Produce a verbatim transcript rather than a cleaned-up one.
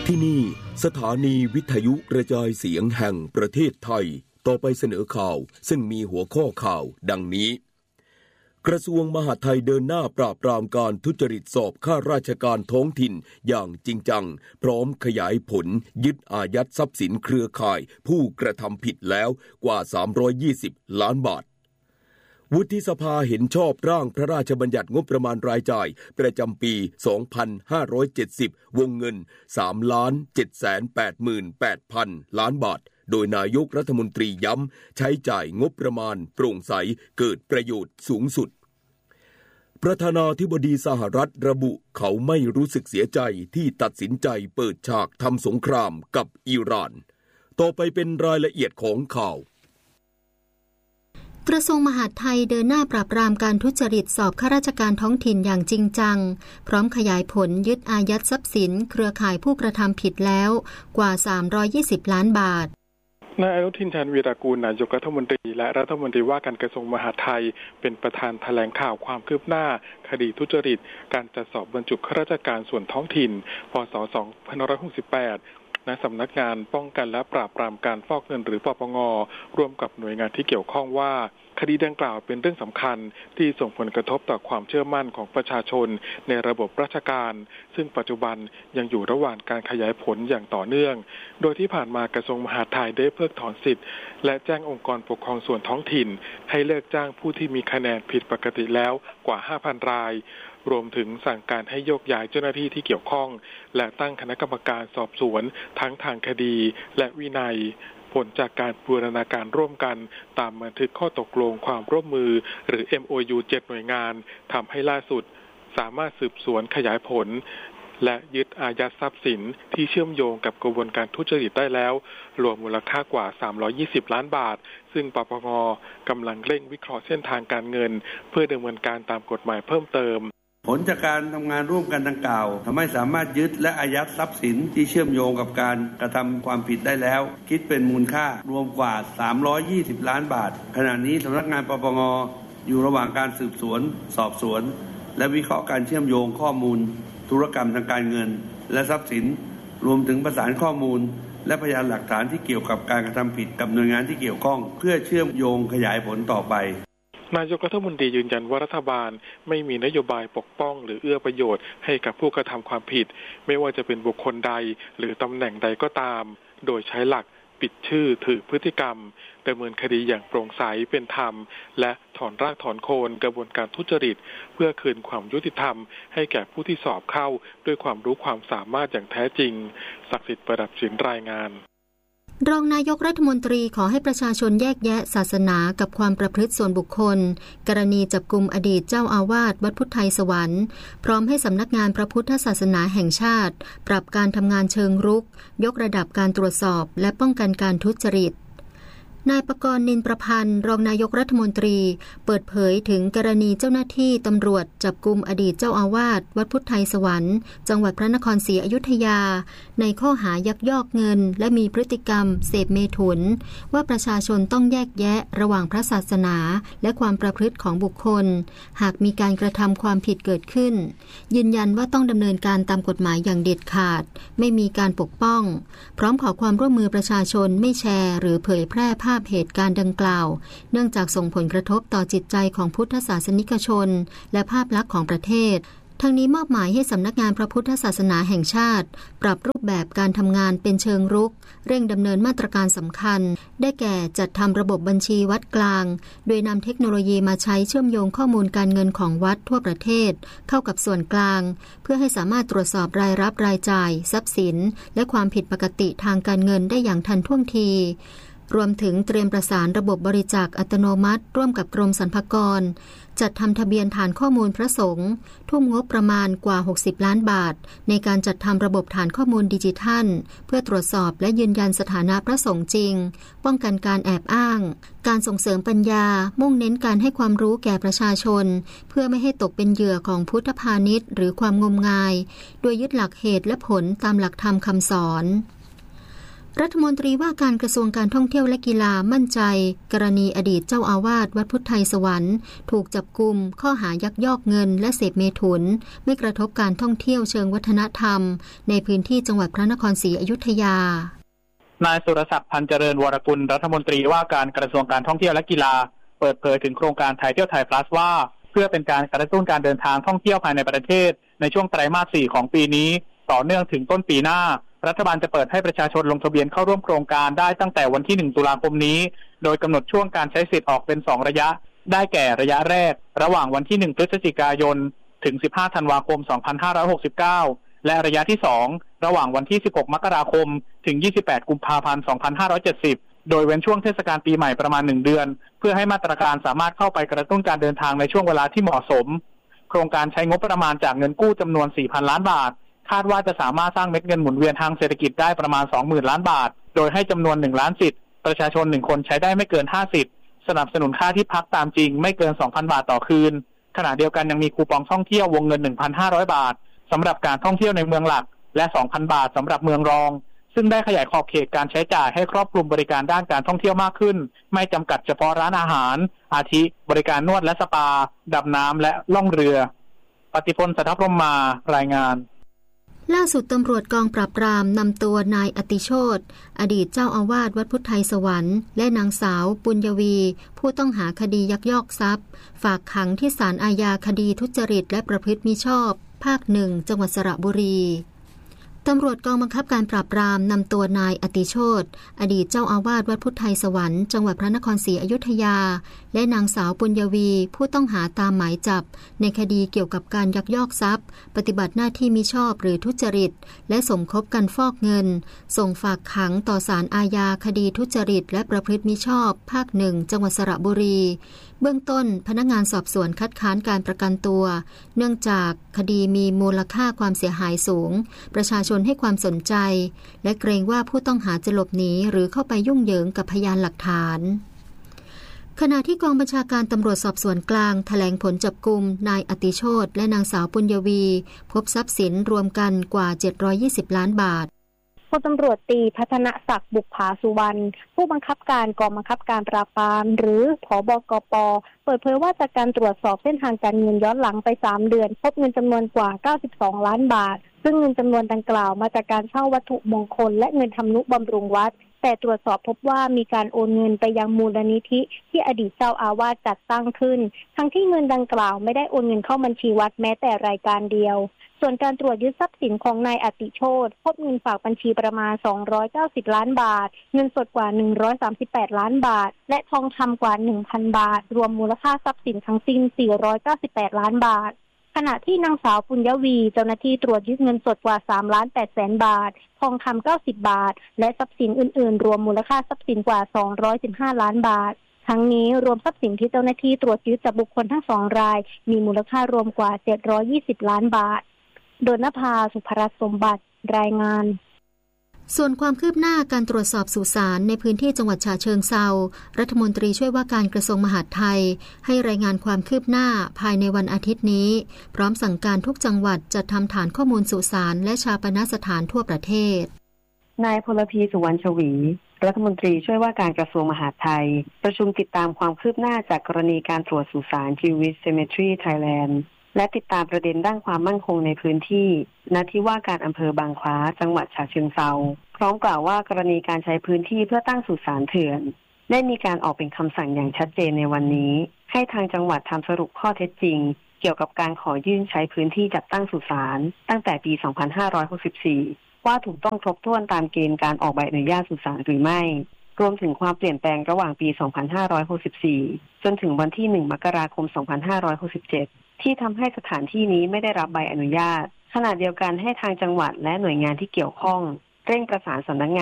ที่นี่สถานีวิทยุกระจายเสียงแห่งประเทศไทยต่อไปเสนอข่าวซึ่งมีหัวข้อข่าวดังนี้กระทรวงมหาดไทยเดินหน้าปราบปรามการทุจริตสอบข้าราชการท้องถิ่นอย่างจริงจังพร้อมขยายผลยึดอายัดทรัพย์สินเครือข่ายผู้กระทำผิดแล้วกว่าสามร้อยยี่สิบล้านบาทวุฒิสภาเห็นชอบร่างพระราชบัญญัติงบประมาณรายจ่ายประจำปี สองพันห้าร้อยเจ็ดสิบ วงเงิน สามล้านเจ็ดแสนแปดหมื่นแปดพัน ล้านบาทโดยนายกรัฐมนตรีย้ำใช้จ่ายงบประมาณโปร่งใสเกิดประโยชน์สูงสุดประธานาธิบดีสหรัฐระบุเขาไม่รู้สึกเสียใจที่ตัดสินใจเปิดฉากทำสงครามกับอิหร่านต่อไปเป็นรายละเอียดของข่าวกระทรวงมหาดไทยเดินหน้าปราบปรามการทุจริตสอบข้าราชการท้องถิ่นอย่างจริงจังพร้อมขยายผลยึดอายัดทรัพย์สินเครือข่ายผู้กระทำผิดแล้วกว่าสามร้อยยี่สิบล้านบาทนายอนุทินชาญวีรกูลนายกรัฐมนตรีและรัฐมนตรีว่าการกระทรวงมหาดไทยเป็นประธานแถลงข่าวความคืบหน้าคดีทุจริตการจัดสอบบรรจุข้าราชการส่วนท้องถิ่นพ.ศ. สองพันห้าร้อยหกสิบแปดณสำนักงานป้องกันและปราบปรามการฟอกเงินหรือปปง.ร่วมกับหน่วยงานที่เกี่ยวข้องว่าคดีดังกล่าวเป็นเรื่องสำคัญที่ส่งผลกระทบต่อความเชื่อมั่นของประชาชนในระบบราชการซึ่งปัจจุบันยังอยู่ระหว่างการขยายผลอย่างต่อเนื่องโดยที่ผ่านมากระทรวงมหาดไทยได้เพิกถอนสิทธิ์และแจ้งองค์กรปกครองส่วนท้องถิ่นให้เลิกจ้างผู้ที่มีคะแนนผิดปกติแล้วกว่า ห้าพัน รายรวมถึงสั่งการให้โยกย้ายเจ้าหน้าที่ที่เกี่ยวข้องและตั้งคณะกรรมการสอบสวนทั้งทางคดีและวินัยผลจากการบูรณาการร่วมกันตามบันทึกข้อตกลงความร่วมมือหรือ เอ็ม โอ ยู เจ็ด หน่วยงานทำให้ล่าสุดสามารถสืบสวนขยายผลและยึดอายัดทรัพย์สินที่เชื่อมโยงกับกระบวนการทุจริตได้แล้วรวมมูลค่ากว่าสามร้อยยี่สิบล้านบาทซึ่งปปง.กำลังเร่งวิเคราะห์เส้นทางการเงินเพื่อดำเนินการตามกฎหมายเพิ่มเติมผลจากการทำงานร่วมกันดังกล่าวทำให้สามารถยึดและอายัดทรัพย์สินที่เชื่อมโยงกับการกระทำความผิดได้แล้วคิดเป็นมูลค่ารวมกว่าสามร้อยยี่สิบล้านบาทขณะนี้สำนักงานปปง.อยู่ระหว่างการสืบสวนสอบสวนและวิเคราะห์การเชื่อมโยงข้อมูลธุรกรรมทางการเงินและทรัพย์สินรวมถึงประสานข้อมูลและพยานหลักฐานที่เกี่ยวกับการกระทำผิดกับหน่วยงานที่เกี่ยวข้องเพื่อเชื่อมโยงขยายผลต่อไปนายกรัฐมนตรียืนยันว่ารัฐบาลไม่มีนโยบายปกป้องหรือเอื้อประโยชน์ให้กับผู้กระทำความผิดไม่ว่าจะเป็นบุคคลใดหรือตำแหน่งใดก็ตามโดยใช้หลักปิดชื่อถือพฤติกรรมดำเนินคดีอย่างโปร่งใสเป็นธรรมและถอนรากถอนโคนกระบวนการทุจริตเพื่อคืนความยุติธรรมให้แก่ผู้ที่สอบเข้าด้วยความรู้ความสามารถอย่างแท้จริงศักดิ์สิทธิ์ประดับศิลป์รายงานรองนายกรัฐมนตรีขอให้ประชาชนแยกแยะศาสนากับความประพฤติส่วนบุคคลกรณีจับกุมอดีตเจ้าอาวาสวัดพุทธไทยสวรรค์พร้อมให้สำนักงานพระพุทธศาสนาแห่งชาติปรับการทำงานเชิงรุกยกระดับการตรวจสอบและป้องกันการทุจริตนายปกรณ์นินประพันธ์รองนายกรัฐมนตรีเปิดเผยถึงกรณีเจ้าหน้าที่ตำรวจจับกุมอดีตเจ้าอาวาสวัดพุทธไทยสวรรค์จังหวัดพระนครศรีอยุธยาในข้อหายักยอกเงินและมีพฤติกรรมเสพเมถุนว่าประชาชนต้องแยกแยะระหว่างพระศาสนาและความประพฤติของบุคคลหากมีการกระทำความผิดเกิดขึ้นยืนยันว่าต้องดำเนินการตามกฎหมายอย่างเด็ดขาดไม่มีการปกป้องพร้อมขอความร่วมมือประชาชนไม่แชร์หรือเผยแพร่ภาพเหตุการณ์ดังกล่าวเนื่องจากส่งผลกระทบต่อจิตใจของพุทธศาสนิกชนและภาพลักษณ์ของประเทศทั้งนี้มอบหมายให้สำนักงานพระพุทธศาสนาแห่งชาติปรับรูปแบบการทำงานเป็นเชิงรุกเร่งดำเนินมาตรการสำคัญได้แก่จัดทำระบบบัญชีวัดกลางโดยนำเทคโนโลยีมาใช้เชื่อมโยงข้อมูลการเงินของวัดทั่วประเทศเข้ากับส่วนกลางเพื่อให้สามารถตรวจสอบรายรับรายจ่ายทรัพย์สินและความผิดปกติทางการเงินได้อย่างทันท่วงทีรวมถึงเตรียมประสานระบบบริจาคอัตโนมัติร่วมกับกรมสรรพากรจัดทำทะเบียนฐานข้อมูลพระสงฆ์ทุ่มงบประมาณกว่าหกสิบล้านบาทในการจัดทำระบบฐานข้อมูลดิจิทัลเพื่อตรวจสอบและยืนยันสถานะพระสงฆ์จริงป้องกันการแอบอ้างการส่งเสริมปัญญามุ่งเน้นการให้ความรู้แก่ประชาชนเพื่อไม่ให้ตกเป็นเหยื่อของพุทธพาณิชย์หรือความงมงายโดยยึดหลักเหตุและผลตามหลักธรรมคำสอนรัฐมนตรีว่าการกระทรวงการท่องเที่ยวและกีฬามั่นใจกรณีอดีตเจ้าอาวาสวัดพุทธไทยสวรรค์ถูกจับกุมข้อหายักยอกเงินและเสพเมถุนไม่กระทบการท่องเที่ยวเชิงวัฒนธรรมในพื้นที่จังหวัดพระนครศรีอยุธยานายสุรศักดิ์พันเจริญวรกุลรัฐมนตรีว่าการกระทรวงการท่องเที่ยวและกีฬาเปิดเผยถึงโครงการไทยเที่ยวไทย Plus ว่าเพื่อเป็นการกระตุ้นการเดินทางท่องเที่ยวภายในประเทศในช่วงไตรมาสสี่ของปีนี้ต่อเนื่องถึงต้นปีหน้ารัฐบาลจะเปิดให้ประชาชนลงทะเบียนเข้าร่วมโครงการได้ตั้งแต่วันที่หนึ่งตุลาคมนี้โดยกำหนดช่วงการใช้สิทธิ์ออกเป็นสองระยะได้แก่ระยะแรกระหว่างวันที่หนึ่งพฤศจิกายนถึงสิบห้าธันวาคมสองพันห้าร้อยหกสิบเก้าและระยะที่สองระหว่างวันที่สิบหกมกราคมถึงยี่สิบแปดกุมภาพันธ์สองพันห้าร้อยเจ็ดสิบโดยเว้นช่วงเทศกาลปีใหม่ประมาณหนึ่งเดือนเพื่อให้มาตรการสามารถเข้าไปกระตุ้นการเดินทางในช่วงเวลาที่เหมาะสมโครงการใช้งบประมาณจากเงินกู้จำนวน สี่พัน ล้านบาทคาดว่าจะสามารถสร้างเม็ดเงินหมุนเวียนทางเศรษฐกิจได้ประมาณ สองหมื่น ล้านบาทโดยให้จำนวนหนึ่งล้านสิทธิ์ประชาชนหนึ่งคนใช้ได้ไม่เกินห้าสิทธิ์สนับสนุนค่าที่พักตามจริงไม่เกิน สองพัน บาทต่อคืนขณะเดียวกันยังมีคูปองท่องเที่ยววงเงิน หนึ่งพันห้าร้อย บาทสำหรับการท่องเที่ยวในเมืองหลักและ สองพัน บาทสำหรับเมืองรองซึ่งได้ขยายขอบเขตการใช้จ่ายให้ครอบคลุมบริการด้านการท่องเที่ยวมากขึ้นไม่จำกัดเฉพาะร้านอาหารอาทิบริการนวดและสปาดำน้ำและล่องเรือปฏิพล สัทธพรหมมารายงานล่าสุดตำรวจกองปราบปรามนำตัวนายอติโชติอดีตเจ้าอาวาสวัดพุทธไทยสวรรค์และนางสาวปุญญวีผู้ต้องหาคดียักยอกทรัพย์ฝากขังที่ศาลอาญาคดีทุจริตและประพฤติมิชอบภาคหนึ่งจังหวัดสระบุรีตำรวจกองบังคับการปราบปรามนำตัวนายอติโชติอดีตเจ้าอาวาสวัดพุทธไทยสวรรค์จังหวัดพระนครศรีอยุธยาและนางสาวปุญญวีผู้ต้องหาตามหมายจับในคดีเกี่ยวกับการยักยอกทรัพย์ปฏิบัติหน้าที่มิชอบหรือทุจริตและสมคบกันฟอกเงินส่งฝากขังต่อศาลอาญาคดีทุจริตและประพฤติมิชอบภาคหนึ่งจังหวัดสระบุรีเบื้องต้นพนักงานสอบสวนคัดค้านการประกันตัวเนื่องจากคดีมีมูลค่าความเสียหายสูงประชาชนให้ความสนใจและเกรงว่าผู้ต้องหาจะหลบหนีหรือเข้าไปยุ่งเหยิงกับพยานหลักฐานขณะที่กองบัญชาการตำรวจสอบสวนกลางแถลงผลจับกุมนายอติโชติและนางสาวปุญญวีพบทรัพย์สินรวมกันกว่าเจ็ดร้อยยี่สิบล้านบาทพลตำรวจตรีพัฒนศักดิ์บุกผาสุวรรณผู้บังคับการกองบังคับการปราบปรามหรือผบกป.เปิดเผยว่าจากการตรวจสอบเส้นทางการเงินย้อนหลังไปสามเดือนพบเงินจำนวนกว่าเก้าสิบสองล้านบาทซึ่งเงินจำนวนดังกล่าวมาจากการเช่าวัตถุมงคลและเงินทำนุบำรุงวัดแต่ตรวจสอบพบว่ามีการโอนเงินไปยังมูลนิธิที่อดีตเจ้าอาวาสจัดตั้งขึ้นทั้งที่เงินดังกล่าวไม่ได้โอนเงินเข้าบัญชีวัดแม้แต่รายการเดียวส่วนการตรวจยึดทรัพย์สินของนายอติโชติพบเงินฝากบัญชีประมาณสองร้อยเก้าสิบล้านบาทเงินสดกว่าหนึ่งร้อยสามสิบแปดล้านบาทและทองคำกว่า หนึ่งพัน บาทรวมมูลค่าทรัพย์สินทั้งสิ้นสี่ร้อยเก้าสิบแปดล้านบาทขณะที่นางสาวปุญญวีเจ้าหน้าที่ตรวจยึดเงินสดกว่าสามล้านแปดแสนบาททองคำเก้าสิบบาทและทรัพย์สินอื่นๆรวมมูลค่าทรัพย์สินกว่าสองร้อยสิบห้าล้านบาททั้งนี้รวมทรัพย์สินที่เจ้าหน้าที่ตรวจยึดจากบุคคลทั้งสองรายมีมูลค่ารวมกว่าเจ็ดร้อยยี่สิบล้านบาทโดนภาสุภรัตน์สมบัติรายงานส่วนความคืบหน้าการตรวจสอบสุสานในพื้นที่จังหวัดฉะเชิงเทรารัฐมนตรีช่วยว่าการกระทรวงมหาดไทยให้รายงานความคืบหน้าภายในวันอาทิตย์นี้พร้อมสั่งการทุกจังหวัดจัดทำฐานข้อมูลสุสานและชาปนสถานทั่วประเทศนายพลพีสุวรรณชวีรัฐมนตรีช่วยว่าการกระทรวงมหาดไทยประชุมติดตามความคืบหน้าจากกรณีการตรวจสุสาน Jewish Cemetery Thailandและติดตามประเด็นด้านความมั่นคงในพื้นที่ณที่ว่าการอำเภอบางคล้าจังหวัดฉะเชิงเทราพร้อมกล่าวว่ากรณีการใช้พื้นที่เพื่อตั้งสุสานเถื่อนได้มีการออกเป็นคำสั่งอย่างชัดเจนในวันนี้ให้ทางจังหวัดทำสรุปข้อเท็จจริงเกี่ยวกับการขอยื่นใช้พื้นที่จัดตั้งสุสานตั้งแต่ปีสองพันห้าร้อยหกสิบสี่ว่าถูกต้องครบถ้วนตามเกณฑ์การออกใบอนุญาตสุสานหรือไม่รวมถึงความเปลี่ยนแปลงระหว่างปีสองพันห้าร้อยหกสิบสี่จนถึงวันที่หนึ่งมกราคมสองพันห้าร้อยหกสิบเจ็ดที่ทำให้สถานที่นี้ไม่ได้รับใบอนุญาตขณะเดียวกันให้ทางจังหวัดและหน่วยงานที่เกี่ยวข้องเร่งประสานสำนักงาน